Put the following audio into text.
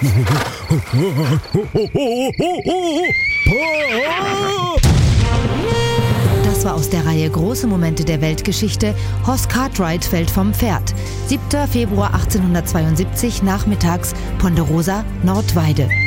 Das war aus der Reihe Große Momente der Weltgeschichte. Horst Cartwright fällt vom Pferd. 7. Februar 1872 nachmittags, Ponderosa, Nordweide.